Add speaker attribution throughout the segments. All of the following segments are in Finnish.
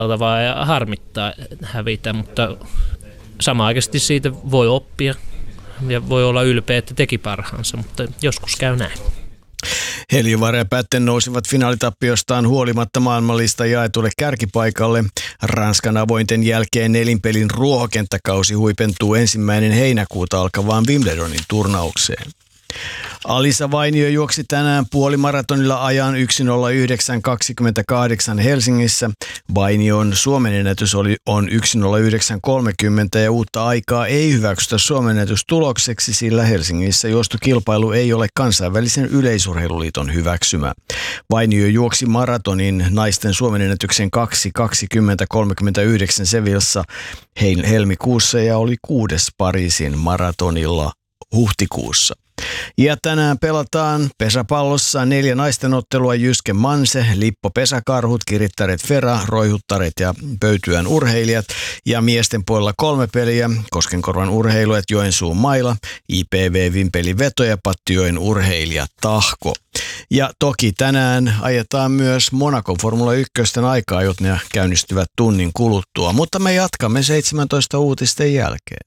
Speaker 1: ja harmittaa hävitä, mutta samanaikaisesti siitä voi oppia ja voi olla ylpeä, että teki parhaansa, mutta joskus käy näin.
Speaker 2: Heliövaara ja Pätten nousivat finaalitappiostaan huolimatta maailmanlista jaetulle kärkipaikalle. Ranskan avointen jälkeen nelinpelin ruohokenttäkausi huipentuu 1. heinäkuuta alkavaan Wimbledonin turnaukseen. Alisa Vainio juoksi tänään puolimaratonilla ajan 1:09.28 Helsingissä. Vainion Suomen ennätys on 1:09.30 ja uutta aikaa ei hyväksytä Suomen ennätystulokseksi, sillä Helsingissä juostokilpailu ei ole kansainvälisen yleisurheiluliiton hyväksymä. Vainio juoksi maratonin naisten Suomen ennätyksen 2:20.39 Sevillassa helmikuussa ja oli 6. Pariisin maratonilla huhtikuussa. Ja tänään pelataan pesäpallossa 4 naisten ottelua: Jyske Manse, Lippo Pesäkarhut, Kirittäret Fera, Roihuttaret ja Pöytyän urheilijat. Ja miesten puolella 3 peliä: Koskenkorvan urheilijat, Joensuun Maila, IPV Vimpeli Veto ja Pattijoen urheilija Tahko. Ja toki tänään ajetaan myös Monacon Formula 1 aikaa, jotka ne käynnistyvät tunnin kuluttua. Mutta me jatkamme 17 uutisten jälkeen.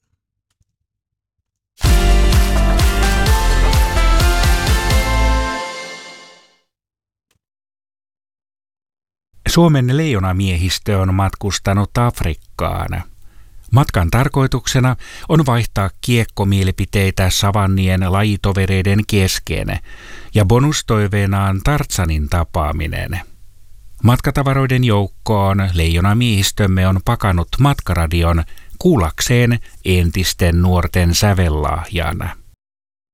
Speaker 3: Suomen leijonamiehistö on matkustanut Afrikkaan. Matkan tarkoituksena on vaihtaa kiekkomielipiteitä savannien lajitovereiden kesken ja bonustoiveenaan Tartsanin tapaaminen. Matkatavaroiden joukkoon leijonamiehistömme on pakannut matkaradion kuullakseen entisten nuorten sävellahjan.